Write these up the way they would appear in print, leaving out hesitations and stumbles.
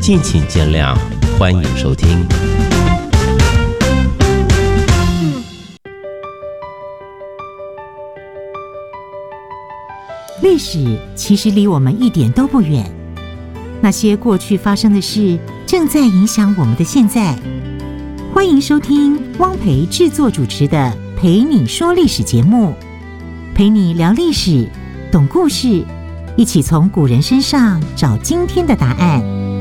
敬请见谅，欢迎收听。 历史其实离我们一点都不远，那些过去发生的事正在影响我们的现在。欢迎收听汪培制作主持的《陪你说历史》节目，陪你聊历史，懂故事，一起从古人身上找今天的答案。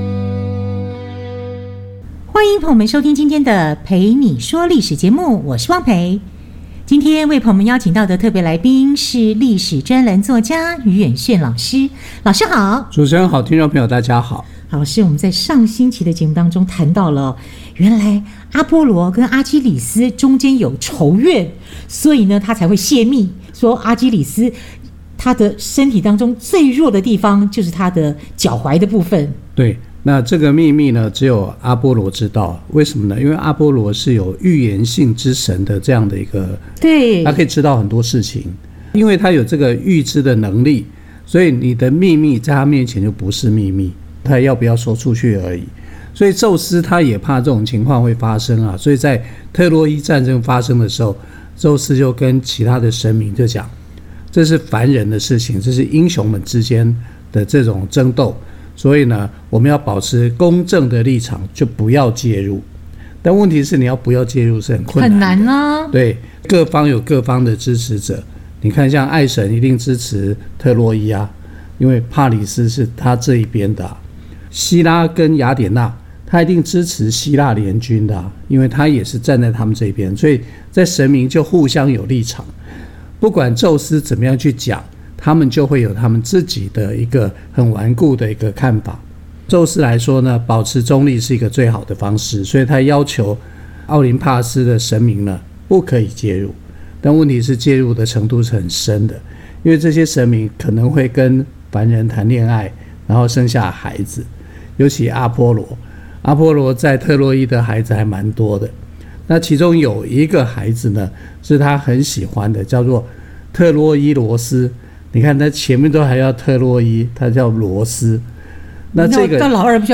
欢迎朋友们收听今天的《陪你说历史》节目，我是汪培。今天为朋友们邀请到的特别来宾是历史专栏作家于远炫老师。老师好。 主持人好，听众朋友大家好。 老师，我们在上星期的节目当中谈到了，原来阿波罗跟阿基里斯中间有仇怨，所以呢他才会泄密说阿基里斯他的身体当中最弱的地方就是他的脚踝的部分。 对，那这个秘密呢，只有阿波罗知道。为什么呢？因为阿波罗是有预言性之神的这样的一个， 对， 他可以知道很多事情，因为他有这个预知的能力，所以你的秘密在他面前就不是秘密，他要不要说出去而已。所以宙斯他也怕这种情况会发生啊，所以在特洛伊战争发生的时候，宙斯就跟其他的神明就讲，这是凡人的事情，这是英雄们之间的这种争斗。所以呢，我们要保持公正的立场，就不要介入。但问题是，你要不要介入是很困难的， 很难啊。 对，各方有各方的支持者。你看，像爱神一定支持特洛伊啊，因为帕里斯是他这一边的啊。希拉跟雅典娜，他一定支持希腊联军的啊，因为他也是站在他们这边。所以在神明就互相有立场，不管宙斯怎么样去讲，他们就会有他们自己的一个很顽固的一个看法。宙斯来说呢，保持中立是一个最好的方式，所以他要求奥林帕斯的神明呢不可以介入。但问题是介入的程度是很深的，因为这些神明可能会跟凡人谈恋爱，然后生下孩子，尤其阿波罗在特洛伊的孩子还蛮多的。那其中有一个孩子呢是他很喜欢的，叫做特洛伊罗斯。你看他前面都还要特洛伊，他叫罗斯。那这个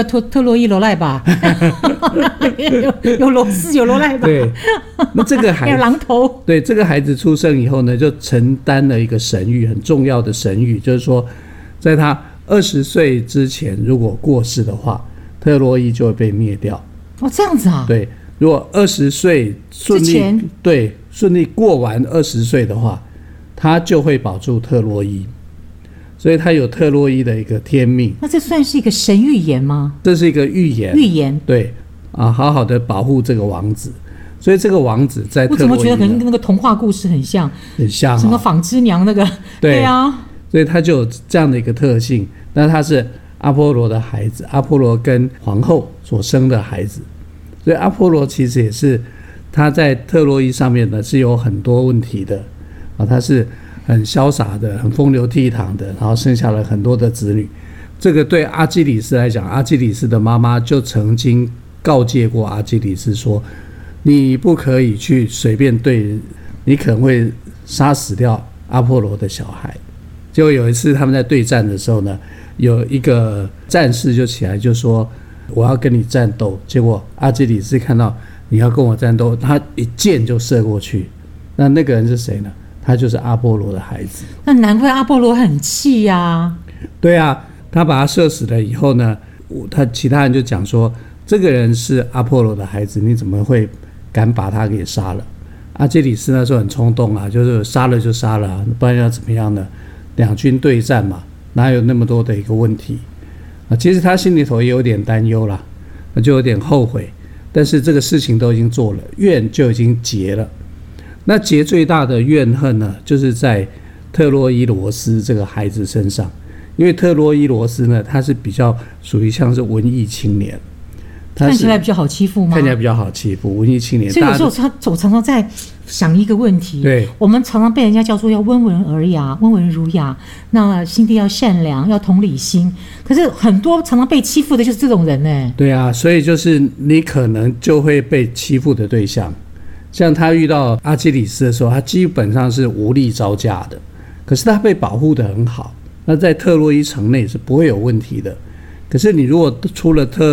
对，那这个孩子还有狼头。 对，这个孩子出生以后呢，就承担了一个神谕，很重要的神谕，就是说，在他20岁之前，如果过世的话，特洛伊就会被灭掉。 哦，这样子啊？ 对，如果20岁顺利过完20岁的话，他就会保住特洛伊。所以他有特洛伊的一个天命。 那这算是一个神预言吗？ 这是一个预言。对啊，好好的保护这个王子。所以这个王子在特洛伊， 我怎么觉得跟那个童话故事很像？ 很像什么纺织娘那个？对啊， 所以他就有这样的一个特性。那他是阿波罗的孩子，阿波罗跟皇后所生的孩子。所以阿波罗其实也是他在特洛伊上面呢是有很多问题的啊，他是很潇洒的，很风流倜傥的，然后生下了很多的子女。这个对阿基里斯来讲，阿基里斯的妈妈就曾经告诫过阿基里斯说，你不可以去随便对人，你可能会杀死掉阿波罗的小孩。结果有一次他们在对战的时候呢，有一个战士就起来就说，我要跟你战斗。结果阿基里斯看到你要跟我战斗，他一箭就射过去。那个人是谁呢？他就是阿波罗的孩子。 那难怪阿波罗很气啊。 对啊，他把他射死了以后呢，其他人就讲说，这个人是阿波罗的孩子，你怎么会敢把他给杀了？阿基里斯那时候很冲动啊，就是杀了就杀了，不然要怎么样呢？两军对战嘛，哪有那么多的一个问题啊？其实他心里头也有点担忧啦，就有点后悔。但是这个事情都已经做了，怨就已经结了。那结最大的怨恨呢，就是在特洛伊罗斯这个孩子身上。因为特洛伊罗斯呢，他是比较属于像是文艺青年， 看起来比较好欺负吗？ 看起来比较好欺负，文艺青年。 所以有时候我常常在想一个问题， 对， 我们常常被人家叫做要温文尔雅、温文儒雅，那心地要善良、要同理心，可是很多常常被欺负的就是这种人呢。 对啊，所以就是你可能就会被欺负的对象。像他遇到阿基里斯的时候，他基本上是无力招架的，可是他被保护得很好，那在特洛伊城内是不会有问题的。可是你如果出了特